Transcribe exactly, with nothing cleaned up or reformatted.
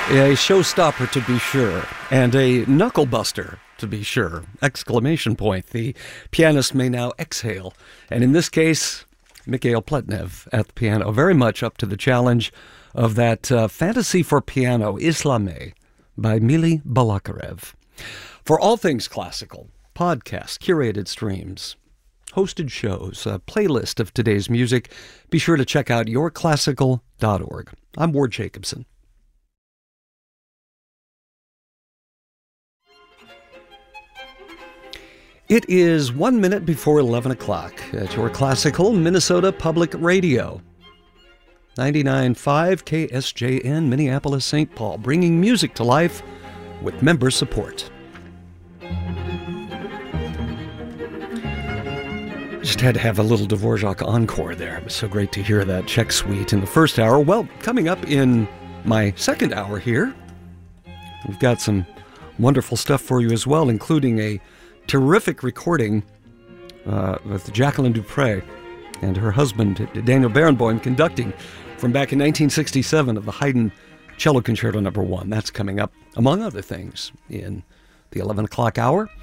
A showstopper, to be sure, and a knucklebuster, to be sure. Exclamation point. The pianist may now exhale. And in this case, Mikhail Pletnev at the piano, very much up to the challenge of that uh, fantasy for piano, Islamé, by Mili Balakarev. For all things classical, podcasts, curated streams, hosted shows, a playlist of today's music, be sure to check out your classical dot org. I'm Ward Jacobson. It is one minute before eleven o'clock at your classical Minnesota Public Radio. ninety-nine point five K S J N, Minneapolis, Saint Paul, bringing music to life with member support. Just had to have a little Dvorak encore there. It was so great to hear that Czech suite in the first hour. Well, coming up in my second hour here, we've got some wonderful stuff for you as well, including a terrific recording uh, with Jacqueline Dupre and her husband, Daniel Barenboim, conducting from back in nineteen sixty-seven of the Haydn Cello Concerto Number One. That's coming up, among other things, in the eleven o'clock hour.